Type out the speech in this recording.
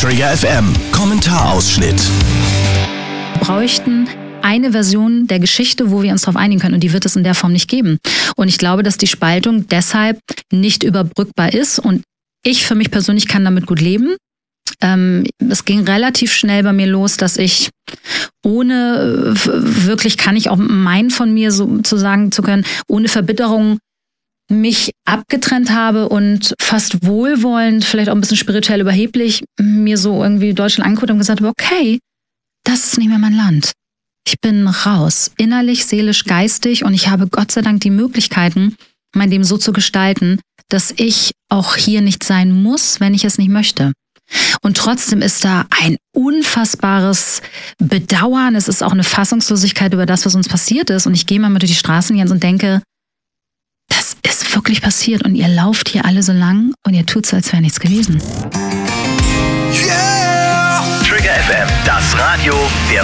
Trigger FM Kommentarausschnitt. Wir bräuchten eine Version der Geschichte, wo wir uns darauf einigen können, und die wird es in der Form nicht geben. Und ich glaube, dass die Spaltung deshalb nicht überbrückbar ist, und ich für mich persönlich kann damit gut leben. Es ging relativ schnell bei mir los, dass ich ohne, wirklich kann ich auch meinen von mir so zu sagen zu können, ohne Verbitterung mich abgetrennt habe und fast wohlwollend, vielleicht auch ein bisschen spirituell überheblich, mir so irgendwie Deutschland angeguckt und gesagt habe, okay, das ist nicht mehr mein Land. Ich bin raus, innerlich, seelisch, geistig, und ich habe Gott sei Dank die Möglichkeiten, mein Leben so zu gestalten, dass ich auch hier nicht sein muss, wenn ich es nicht möchte. Und trotzdem ist da ein unfassbares Bedauern, es ist auch eine Fassungslosigkeit über das, was uns passiert ist, und ich gehe mal durch die Straßen, Jens, und denke, das ist wirklich passiert und ihr lauft hier alle so lang und ihr tut so, als wäre nichts gewesen. Yeah! Trigger FM, das Radio der